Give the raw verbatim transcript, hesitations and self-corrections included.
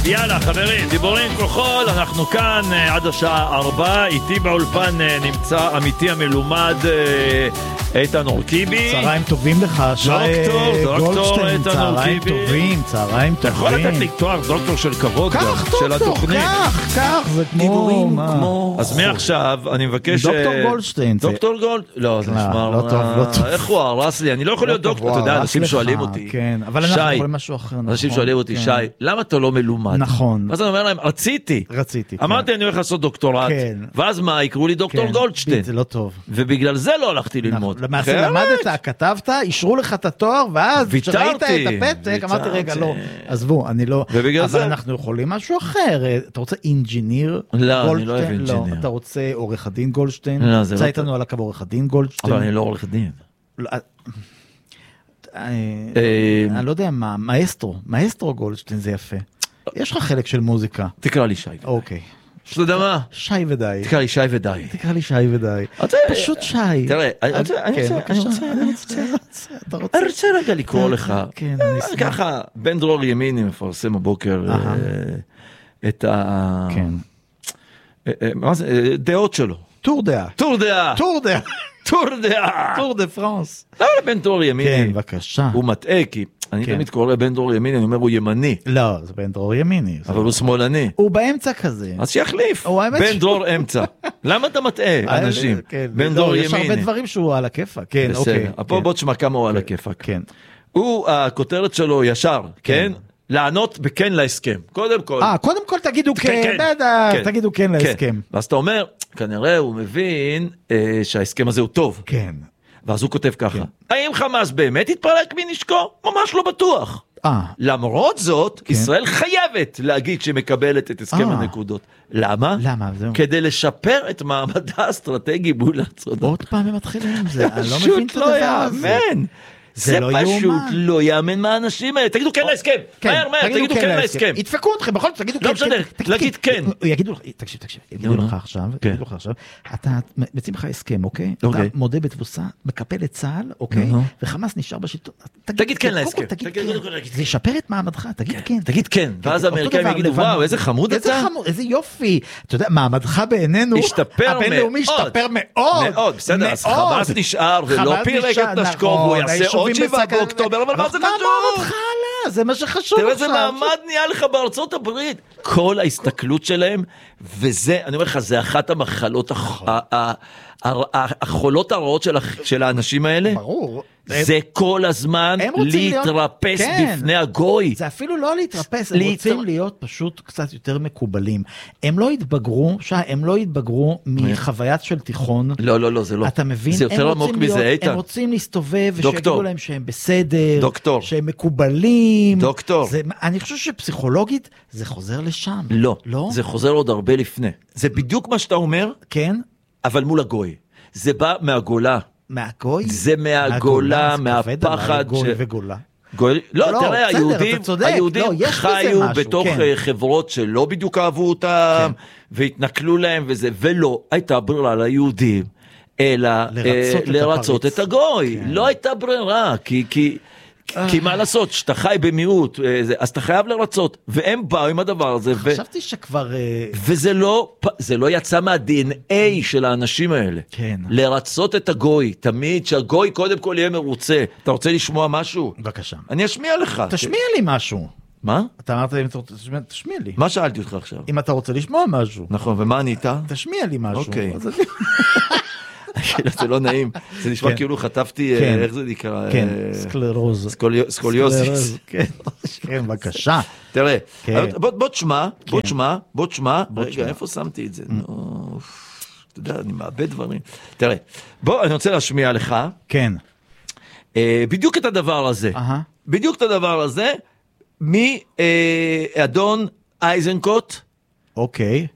יאללה חברים, דיבורים כל חול, אנחנו כאן עד השעה ארבע, איתי באולפן נמצא עמיתי המלומד איתן אורקיבי. צהריים טובים לך, שי גולדשטיין, צהריים טובים, צהריים טובים. אתה יכול לתת לי תואר דוקטור של כבוד גם, של התוכנית? כך, כך, זה כמו... דיבורים כמו... אז מעכשיו אני מבקש... דוקטור גולדשטיין. דוקטור גולד... לא, זה נשמע... לא טוב, לא טוב. איך הוא הרס לי? אני לא יכול להיות דוקטור, אתה יודע, אנשים שואלים אותי. כן, אבל אנחנו יכולים משהו אחר. אנשים שואלים אותי, שי, למה אתה לא מלומד? נכון. אז אני אומר להם, רציתי. רציתי. אמרתי, אני הולך לעשות דוקטורט. ואז מה, יקראו לי דוקטור גולדשטיין. זה לא טוב. ובגלל זה לא הלכתי ללמוד. למעשה למדת, כתבת, אישרו לך את התואר, ואז כשראית את הפתק, אמרתי, רגע, לא, עזבו, אני לא... אבל אנחנו יכולים משהו אחר. אתה רוצה אינג'יניר? לא, אני לא אוהב אינג'יניר. לא, אתה רוצה עורך הדין גולדשטיין? נמצא איתנו על הקו עורך הדין גולדשטיין? אבל אני לא עורך דין. אני לא יודע מה, מאסטרו, מאסטרו גולדשטיין זה יפה. יש לך חלק של מוזיקה. תקרא לי שי. אוקיי. שאתה יודע מה? שי ודי. תקרא לי שי ודי. תקרא לי שי ודי. פשוט שי. תראה, אני רוצה רגע לקרוא לך. ככה, בן דרור ימיני מפרסם הבוקר את הדעות שלו. טור דעה. טור דעה. טור דעה. טור דעה. טור דה פרנס. למה לבן דרור ימיני? כן, בבקשה. הוא מטעה, כי אני תמיד קורא לבן דרור ימיני, אני אומר הוא ימני. לא, זה בן דרור ימיני. אבל הוא שמאלני. הוא באמצע כזה. אז שיחליף. בן דרור אמצע. למה אתה מטעה אנשים? בן דרור ימיני. יש הרבה דברים שהוא על הכיפה. כן, אוקיי. פה בוא תשמע כמה הוא על הכיפה. כן. הוא, הכותרת שלו ישר, כן? לענות בכן להסכם. קודם כל. אה, קודם כל תגידו כן, בטח, תגידו כן להסכם. ואז אתה אומר, כנראה הוא מבין שההסכם הזה הוא טוב. כן. ואז הוא כותב ככה, האם חמאס באמת התפרק מנשקו? ממש לא בטוח. למרות זאת, ישראל חייבת להגיד שמקבלת את הסכם הנקודות. למה? למה? כדי לשפר את מעמדה האסטרטגי מול ארצות. עוד פעם הם מתחילים עם זה, אני לא מבין את הדבר הזה. זה פשוט לא יאמן מהאנשים האלה. תגידו כן להסכם. מהר, מהר, תגידו כן להסכם. ידפקו אתכם, בכל זאת תגידו כן. לא משנה, להגיד כן. יגידו לך, תקשיב, תקשיב, יגידו לך עכשיו, יגידו לך עכשיו, אתה מציעים לך הסכם, אוקיי? אתה מודה בתבוסה, מקפל את צה"ל, אוקיי? וחמאס נשאר בשלטון. תגיד כן להסכם. זה ישפר את מעמדך, תגיד כן. תגיד כן. ואז האמריקאים יגידו, וואו, איזה חמוד אתה. איזה יופי. אתה יודע, מעמדך בעינינו, הבינלאומי השתפר מאוד. מאוד, בסדר, אז חמאס נשאר ולא פירק את נשקו, והוא יעשה עוד שבעה באוקטובר, אבל מה זה חשוב? זה מה שחשוב. תראה איזה מעמד נהיה לך בארצות הברית. כל ההסתכלות שלהם, וזה, אני אומר לך, זה אחת המחלות החולות הרעות של האנשים האלה. ברור. זה כל הזמן להתרפס בפני הגוי. זה אפילו לא להתרפס, הם רוצים להיות פשוט קצת יותר מקובלים. הם לא התבגרו, הם לא התבגרו מחוויית של תיכון. לא, לא, לא, זה לא. אתה מבין? זה יותר עמוק מזה, איתן. הם רוצים להסתובב ושיגידו להם שהם בסדר. דוקטור. שהם מקובלים. דוקטור. אני חושב שפסיכולוגית זה חוזר לשם. לא, זה חוזר עוד הרבה לפני. זה בדיוק מה שאתה אומר. כן. אבל מול הגוי. זה בא מהגולה. מהגוי? זה מהגולה, מהפחד. גוי וגולה. לא, תראה, היהודים חיו בתוך חברות שלא בדיוק אהבו אותם, והתנכלו להם וזה, ולא הייתה ברירה ליהודים, אלא לרצות את הגוי. לא הייתה ברירה, כי... כי מה לעשות, שאתה חי במיעוט, אז אתה חייב לרצות, והם באו עם הדבר הזה. חשבתי שכבר... וזה לא, זה לא יצא מה-די אן איי של האנשים האלה. כן. לרצות את הגוי, תמיד שהגוי קודם כל יהיה מרוצה. אתה רוצה לשמוע משהו? בבקשה. אני אשמיע לך. תשמיע לי משהו. מה? אתה אמרת לי, תשמיע לי. מה שאלתי אותך עכשיו? אם אתה רוצה לשמוע משהו. נכון, ומה ענית? תשמיע לי משהו. אוקיי. זה לא נעים, זה נשמע כאילו חטפתי, איך זה נקרא? כן, סקלרוז. סקוליוזיס. כן, בבקשה. תראה, בוא תשמע, בוא תשמע, בוא תשמע, רגע, איפה שמתי את זה? אתה יודע, אני מאבד דברים. תראה, בוא, אני רוצה להשמיע לך. כן. בדיוק את הדבר הזה. בדיוק את הדבר הזה, מאדון אייזנקוט. אוקיי.